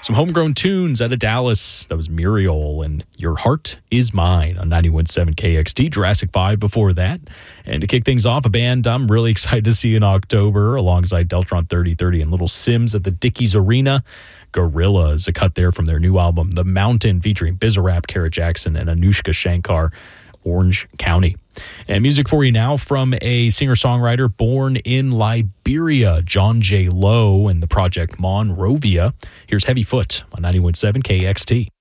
Some homegrown tunes out of Dallas. That was Muriel and Your Heart Is Mine on 91.7 KXT. Jurassic 5 before that. And to kick things off, a band I'm really excited to see in October alongside Deltron 3030 and Little Sims at the Dickies Arena. Gorilla is a cut there from their new album, The Mountain, featuring Bizarrap, Kara Jackson, and Anushka Shankar, Orange County. And music for you now from a singer-songwriter born in Liberia, John J. Lowe, and the project Monrovia. Here's Heavy Foot on 91.7 KXT.